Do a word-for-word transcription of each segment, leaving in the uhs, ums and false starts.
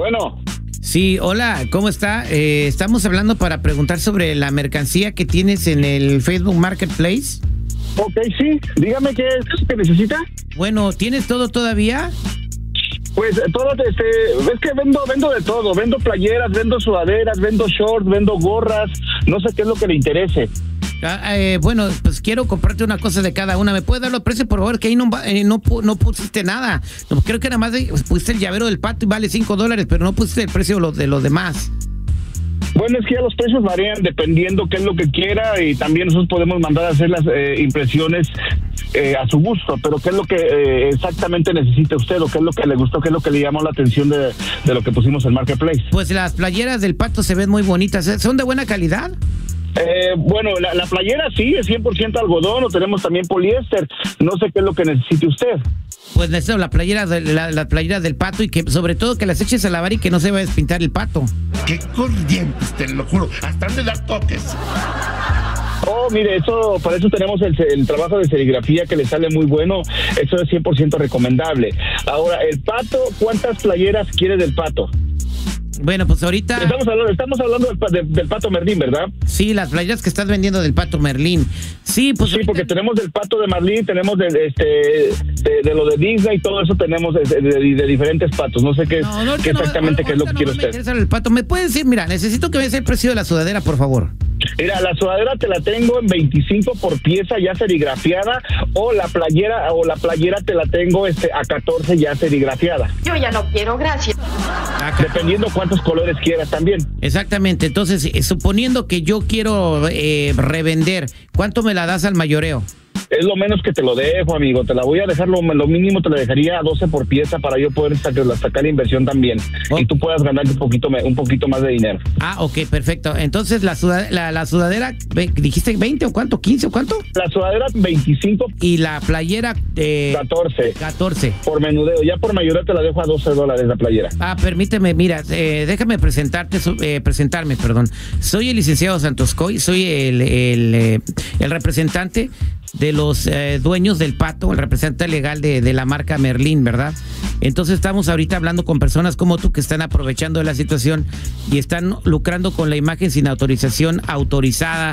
Bueno. Sí, hola, ¿cómo está? Eh, estamos hablando para preguntar sobre la mercancía que tienes en el Facebook Marketplace. Ok, sí, dígame qué es que necesita. Bueno, ¿tienes todo todavía? Pues todo, este, es que vendo, vendo de todo, vendo playeras, vendo sudaderas, vendo shorts, vendo gorras, no sé qué es lo que le interese. Ah, eh, bueno, pues quiero comprarte una cosa de cada una. ¿Me puedes dar los precios, por favor? Que ahí no, eh, no, no pusiste nada. No, creo que nada más de, pusiste el llavero del pato y vale cinco dólares, pero no pusiste el precio de los de los demás. Bueno, es que ya los precios varían dependiendo qué es lo que quiera y también nosotros podemos mandar a hacer las eh, impresiones eh, a su gusto, pero qué es lo que eh, exactamente necesita usted o qué es lo que le gustó, qué es lo que le llamó la atención de, de lo que pusimos en Marketplace. Pues las playeras del pato se ven muy bonitas. ¿Son de buena calidad? Eh, bueno, la, la playera sí, es cien por ciento algodón, o tenemos también poliéster. No sé qué es lo que necesite usted. Pues necesito la playera, de, la, la playera del pato y que sobre todo que las eches a lavar y que no se va a despintar el pato. ¡Qué corrientes, te lo juro! Hasta han de dar toques. Oh, mire, eso, para eso tenemos el, el trabajo de serigrafía que le sale muy bueno. Eso es cien por ciento recomendable. Ahora, el pato, ¿cuántas playeras quiere del pato? Bueno, pues ahorita... Estamos hablando, estamos hablando del, del, del pato Merlín, ¿verdad? Sí, las playeras que estás vendiendo del pato Merlín. Sí, pues... Sí, ahorita... porque tenemos del pato de Merlín, tenemos de, este, de, de lo de Disney y todo eso tenemos de, de, de, de diferentes patos. No sé qué, no, no, qué exactamente no, qué es lo que no, quiere no usted. Me interesa el pato. ¿Me puede decir? Mira, necesito que me des el precio de la sudadera, por favor. Mira, la sudadera te la tengo en veinticinco por pieza ya serigrafiada, o la playera o la playera te la tengo este a catorce ya serigrafiada. Yo ya no quiero, gracias. Dependiendo cuántos colores quieras también. Exactamente. Entonces, eh, suponiendo que yo quiero eh, revender, ¿cuánto me la das al mayoreo? Es lo menos que te lo dejo, amigo. Te la voy a dejar, lo, lo mínimo te la dejaría a doce por pieza para yo poder sacar, sacar la inversión también. Oh. Y tú puedas ganar un poquito, un poquito más de dinero. Ah, ok, perfecto. Entonces, la, sudadera, la, la sudadera, ¿dijiste veinte o cuánto? ¿quince o cuánto? La sudadera, veinticinco. Y la playera, eh, catorce. catorce. Por menudeo. Ya por mayoreo te la dejo a doce dólares la playera. Ah, permíteme, mira, eh, déjame presentarte, eh, presentarme, perdón. Soy el licenciado Santos Coy, soy el, el, eh, el representante de los eh, dueños del pato, el representante legal de, de la marca Merlín, ¿verdad? Entonces estamos ahorita hablando con personas como tú que están aprovechando de la situación y están lucrando con la imagen sin autorización autorizada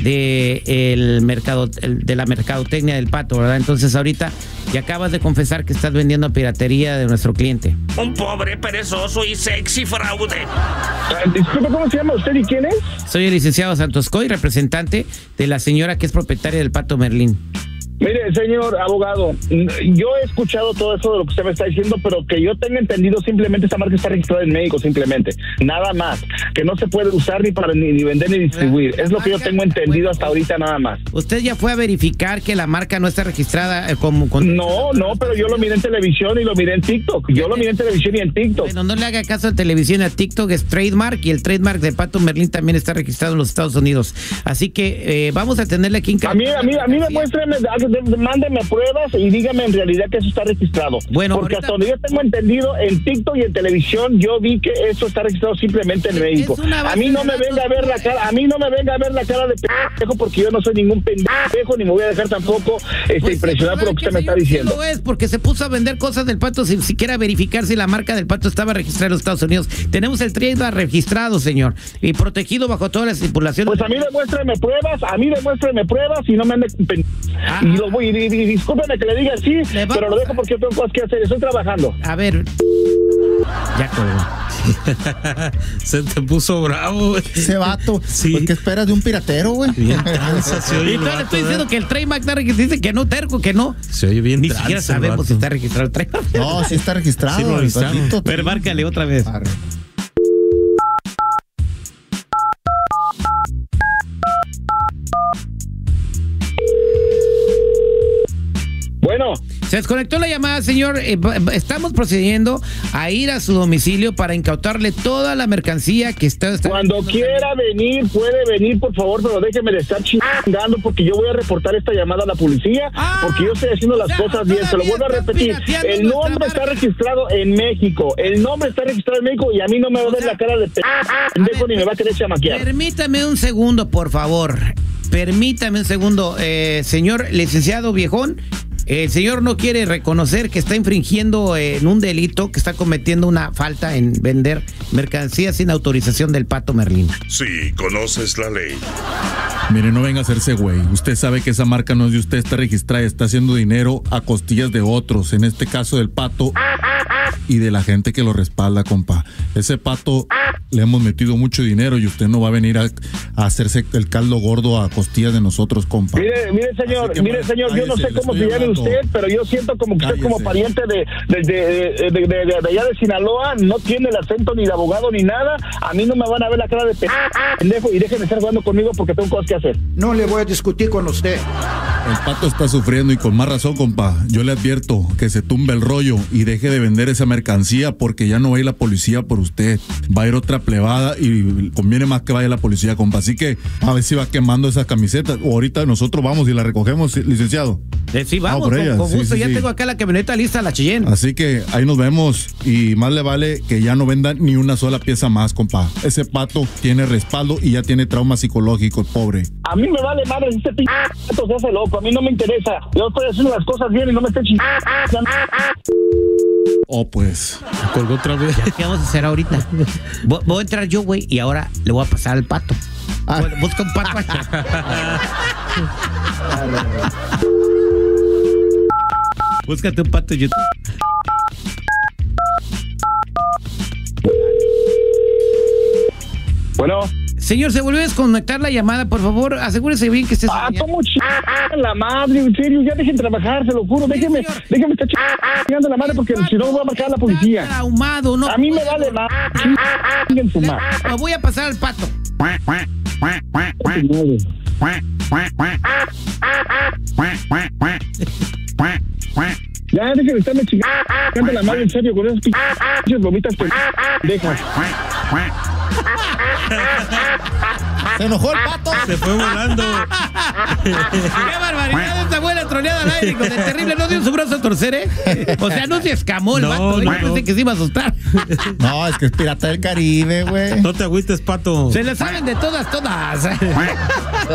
de el mercado el, de la mercadotecnia del pato, ¿verdad? Entonces ahorita ya acabas de confesar que estás vendiendo piratería de nuestro cliente. Un pobre, perezoso y sexy fraude. Uh, disculpe, ¿cómo se llama usted y quién es? Soy el licenciado Santos Coy, representante de la señora que es propietaria del pato Merlín. Mire, señor abogado, yo he escuchado todo eso de lo que usted me está diciendo, pero que yo tenga entendido, simplemente esta marca está registrada en México, simplemente, nada más, que no se puede usar ni para ni, ni vender ni distribuir, la, la es lo que yo tengo entendido hasta ahorita, nada más. ¿Usted ya fue a verificar que la marca no está registrada eh, como... Con... No, no, pero yo lo miré en televisión y lo miré en TikTok, yo lo miré en televisión y en TikTok. Bueno, no le haga caso a televisión y a TikTok, es trademark, y el trademark de Pato Merlín también está registrado en los Estados Unidos, así que eh, vamos a tenerle aquí en... A mí, a mí, a mí demuéstreme, mándeme pruebas y dígame en realidad que eso está registrado. Bueno, porque ahorita... hasta donde yo tengo entendido, en TikTok y en televisión, yo vi que eso está registrado simplemente en México. A mí no me venga a ver la cara, a mí no me venga a ver la cara de pendejo, porque yo no soy ningún pendejo, ni me voy a dejar tampoco este, pues impresionar por lo que usted me está diciendo. Lo es, porque se puso a vender cosas del pato sin siquiera verificar si la marca del pato estaba registrada en los Estados Unidos. Tenemos el trademark registrado, señor, y protegido bajo todas las estipulaciones. Pues a mí demuéstrame pruebas, a mí demuéstrame pruebas y no me ande ah, y lo voy y, y, y discúlpeme que le diga así, le pero lo dejo porque yo tengo cosas que hacer, estoy trabajando. A ver, ya colgó. Se te puso bravo, güey. Ese vato. Sí. ¿Por qué esperas de un piratero, güey? Bien tranza, se oye. Y todavía le estoy diciendo ¿eh? que el trademark está registrado. Dice que no, terco, que no. Se oye bien Ni tranza, siquiera sabemos si está registrado el trademark. No, sí está registrado. Sí lo registraron. A ver, márcale otra vez. Arre. Bueno. Se desconectó la llamada, señor. Eh, estamos procediendo a ir a su domicilio para incautarle toda la mercancía que está... está Cuando quiera venir, puede venir, por favor, pero déjeme de estar chingando porque yo voy a reportar esta llamada a la policía ah, porque yo estoy haciendo las o sea, cosas bien. Se lo vuelvo a repetir. El nombre está registrado en México. El nombre está registrado en México y a mí no me va a ver la cara de pendejo ni me va a querer chamaquear. Permítame un segundo, por favor. Permítame un segundo, eh, señor licenciado Viejón. El señor no quiere reconocer que está infringiendo eh, en un delito, que está cometiendo una falta en vender mercancía sin autorización del Pato Merlín. Sí, conoces la ley. Mire, no venga a hacerse güey. Usted sabe que esa marca no es de usted, está registrada, está haciendo dinero a costillas de otros. En este caso del Pato y de la gente que lo respalda, compa. Ese Pato le hemos metido mucho dinero y usted no va a venir a, a hacerse el caldo gordo a costillas de nosotros, compa. Mire, mire señor, mire señor, yo no sé cómo se llame usted, pero yo siento como que usted como pariente de de, de, de, de, de, de allá de Sinaloa, no tiene el acento ni de abogado ni nada. A mí no me van a ver la cara de pendejo y déjenme estar jugando conmigo porque tengo cosas que hacer. No le voy a discutir con usted. El Pato está sufriendo y con más razón, compa. Yo le advierto que se tumbe el rollo y deje de vender esa mercancía porque ya no va a ir la policía por usted. Va a ir otra plebada y conviene más que vaya la policía, compa. Así que a ver si va quemando esas camisetas. O ahorita nosotros vamos y la recogemos, licenciado. Eh, sí, vamos, por con, ella. con Sí, gusto. sí, ya sí. tengo acá la camioneta lista, la Cheyenne. Así que ahí nos vemos y más le vale que ya no vendan ni una sola pieza más, compa. Ese Pato tiene respaldo y ya tiene traumas psicológicos, pobre. A mí me vale madre este p*** se hace loco, a mí no me interesa. Yo estoy haciendo las cosas bien y no me estoy chingando. Oh, pues. Colgó otra vez. ¿Qué vamos a hacer ahorita? Voy, voy a entrar yo, güey, y ahora le voy a pasar al Pato. Ah. Busca un pato allá. Búscate un pato en YouTube. Bueno. Señor, ¿se vuelve a desconectar la llamada? Por favor, asegúrese bien que esté... Ah, ¿cómo chingada la madre? En serio, ya dejen trabajar, se lo juro. Déjenme, déjenme estar chingando la madre porque si no voy a marcar a la policía. Traumado, no. A mí me vale más. Chinguen su madre. Me voy a pasar al Pato. Ya, dejen de estarme chingando la madre, en serio, con esas pinches bromitas pendejas. Se enojó el Pato. Se fue volando. ¡Qué barbaridad! Esta buena troleada al aire con el terrible. No dio su brazo a torcer, ¿eh? O sea, no se escamó el No, vato. Yo no, pensé no. que se iba a asustar. No, es que es pirata del Caribe, güey. No te agüites, Pato. Se le saben de todas, todas.